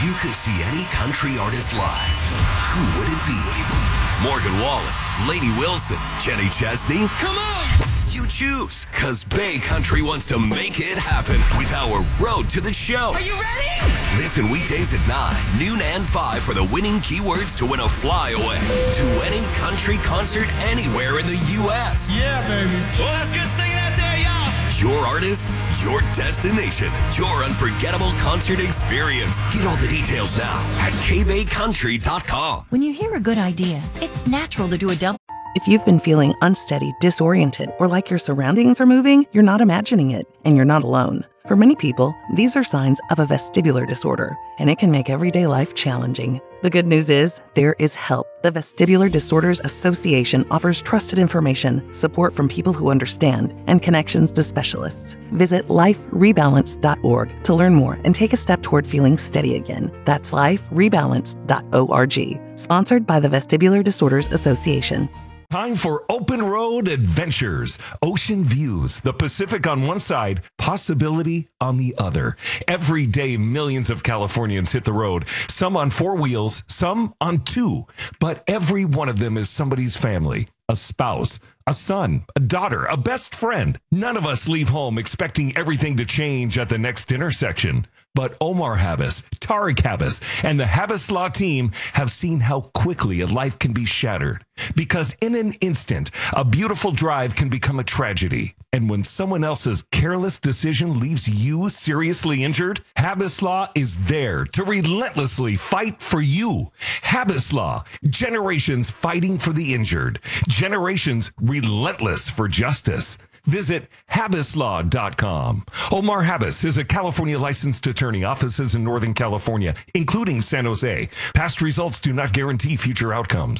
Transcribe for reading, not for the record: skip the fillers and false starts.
If you could see any country artist live, who would it be? Morgan Wallen, Lainey Wilson, Kenny Chesney? Come on! You choose, because Bay Country wants to make it happen with our Road to the Show. Are you ready? Listen weekdays at 9, noon and 5 for the winning keywords to win a flyaway to any country concert anywhere in the U.S. Yeah, baby. Well, that's good singing out there, y'all. Your artist, your destination, your unforgettable concert experience. Get all the details now at kbaycountry.com. When you hear a good idea, it's natural to do a double. If you've been feeling unsteady, disoriented, or like your surroundings are moving, you're not imagining it, and you're not alone. For many people, these are signs of a vestibular disorder, and it can make everyday life challenging. The good news is, there is help. The Vestibular Disorders Association offers trusted information, support from people who understand, and connections to specialists. Visit liferebalance.org to learn more and take a step toward feeling steady again. That's liferebalance.org. Sponsored by the Vestibular Disorders Association. Time for open road adventures. Ocean views, the Pacific on one side, possibility on the other. Every day, millions of Californians hit the road, some on 4 wheels, some on 2. But every one of them is somebody's family, a spouse, a son, a daughter, a best friend. None of us leave home expecting everything to change at the next intersection. But Omar Habas, Tariq Habas, and the Habas Law team have seen how quickly a life can be shattered. Because in an instant, a beautiful drive can become a tragedy. And when someone else's careless decision leaves you seriously injured, Habas Law is there to relentlessly fight for you. Habas Law, generations fighting for the injured, generations relentless for justice. Visit habaslaw.com. Omar Habas is a California licensed attorney, offices in Northern California, including San Jose. Past results do not guarantee future outcomes.